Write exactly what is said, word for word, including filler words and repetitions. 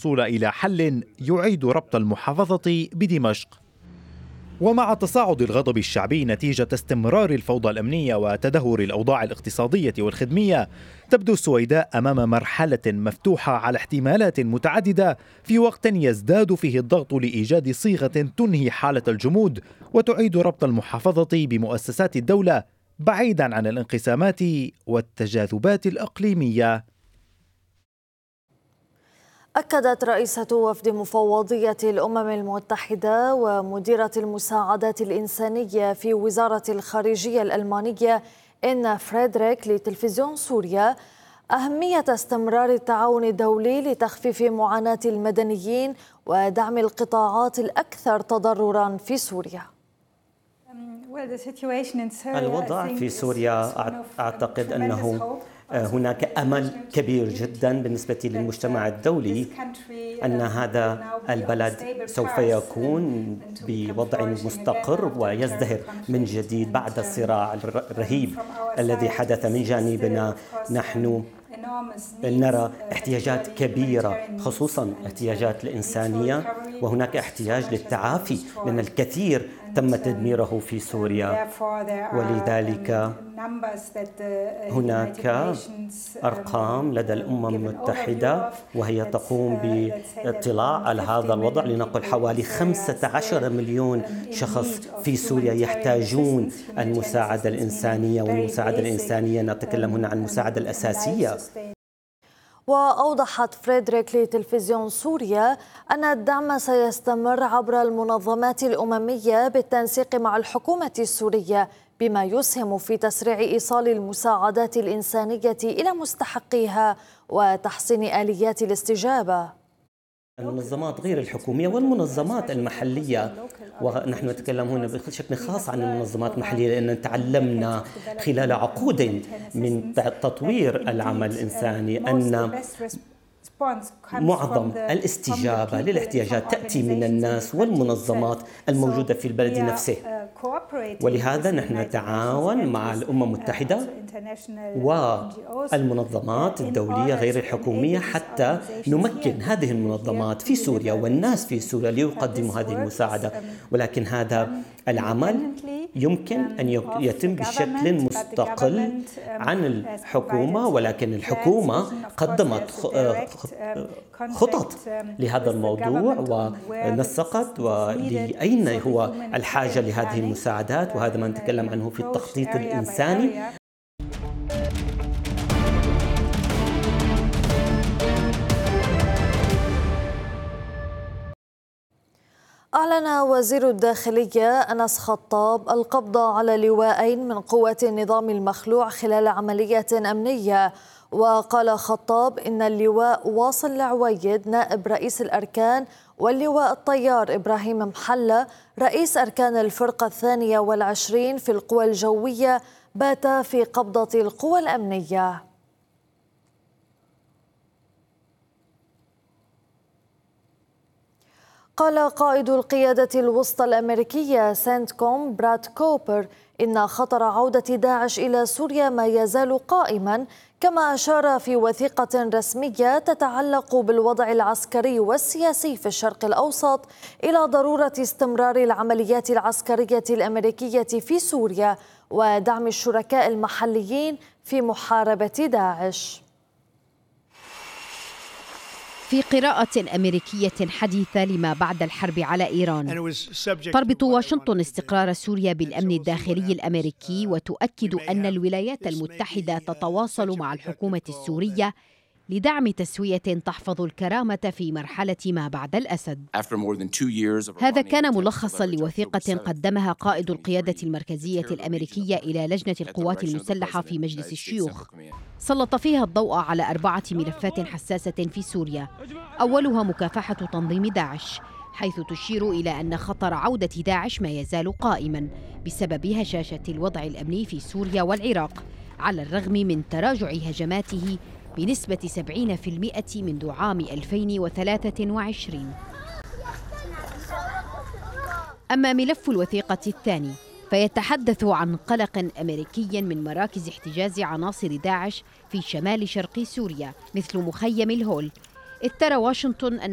الوصول إلى حل يعيد ربط المحافظة بدمشق. ومع تصاعد الغضب الشعبي نتيجة استمرار الفوضى الأمنية وتدهور الأوضاع الاقتصادية والخدمية، تبدو السويداء أمام مرحلة مفتوحة على احتمالات متعددة في وقت يزداد فيه الضغط لإيجاد صيغة تنهي حالة الجمود وتعيد ربط المحافظة بمؤسسات الدولة بعيدا عن الانقسامات والتجاذبات الإقليمية. أكدت رئيسة وفد مفوضية الأمم المتحدة ومديرة المساعدات الإنسانية في وزارة الخارجية الألمانية إن فريدريك لتلفزيون سوريا أهمية استمرار التعاون الدولي لتخفيف معاناة المدنيين ودعم القطاعات الأكثر تضرراً في سوريا. الوضع في سوريا أعتقد أنه هناك أمل كبير جدا بالنسبة للمجتمع الدولي أن هذا البلد سوف يكون بوضع مستقر ويزدهر من جديد بعد الصراع الرهيب الذي حدث من جانبنا. نحن نرى احتياجات كبيرة خصوصا احتياجات الإنسانية، وهناك احتياج للتعافي لأن الكثير تم تدميره في سوريا، ولذلك هناك أرقام لدى الأمم المتحدة وهي تقوم باطلاع على هذا الوضع. لنقل حوالي خمسة عشر مليون شخص في سوريا يحتاجون المساعدة الإنسانية، والمساعدة الإنسانية نتكلم هنا عن المساعدة الأساسية. وأوضحت فريدريك لتلفزيون سوريا أن الدعم سيستمر عبر المنظمات الأممية بالتنسيق مع الحكومة السورية، بما يسهم في تسريع إيصال المساعدات الإنسانية إلى مستحقيها وتحسين آليات الاستجابة. المنظمات غير الحكومية والمنظمات المحلية، ونحن نتكلم هنا بشكل خاص عن المنظمات المحلية لأن تعلمنا خلال عقود من تطوير العمل الإنساني أن معظم الاستجابة للاحتياجات تأتي من الناس والمنظمات الموجودة في البلد نفسه، ولهذا نحن نتعاون مع الأمم المتحدة والمنظمات الدولية غير الحكومية حتى نمكن هذه المنظمات في سوريا والناس في سوريا ليقدموا هذه المساعدة. ولكن هذا العمل يمكن أن يتم بشكل مستقل عن الحكومة، ولكن الحكومة قدمت خطط لهذا الموضوع ونسقت ولأين هو الحاجة لهذه المساعدات، وهذا ما نتكلم عنه في التخطيط الإنساني. أعلن وزير الداخلية أنس خطاب القبض على لواءين من قوات النظام المخلوع خلال عملية أمنية. وقال خطاب إن اللواء واصل العويد نائب رئيس الأركان واللواء الطيار إبراهيم محلة رئيس أركان الفرقة الثانية والعشرين في القوى الجوية بات في قبضة القوى الأمنية. قال قائد القيادة الوسطى الأمريكية سنتكوم براد كوبر إن خطر عودة داعش إلى سوريا ما يزال قائما، كما أشار في وثيقة رسمية تتعلق بالوضع العسكري والسياسي في الشرق الأوسط إلى ضرورة استمرار العمليات العسكرية الأمريكية في سوريا ودعم الشركاء المحليين في محاربة داعش. في قراءة أمريكية حديثة لما بعد الحرب على إيران، تربط واشنطن استقرار سوريا بالأمن الداخلي الأمريكي، وتؤكد أن الولايات المتحدة تتواصل مع الحكومة السورية لدعم تسوية تحفظ الكرامة في مرحلة ما بعد الأسد. هذا كان ملخصاً لوثيقة قدمها قائد القيادة المركزية الأمريكية إلى لجنة القوات المسلحة في مجلس الشيوخ، سلط فيها الضوء على أربعة ملفات حساسة في سوريا، أولها مكافحة تنظيم داعش، حيث تشير إلى أن خطر عودة داعش ما يزال قائماً بسبب هشاشة الوضع الأمني في سوريا والعراق، على الرغم من تراجع هجماته بنسبة سبعين بالمئة منذ عام ألفين وثلاثة وعشرين. أما ملف الوثيقة الثاني فيتحدث عن قلق أمريكي من مراكز احتجاز عناصر داعش في شمال شرق سوريا مثل مخيم الهول. اذ ترى واشنطن أن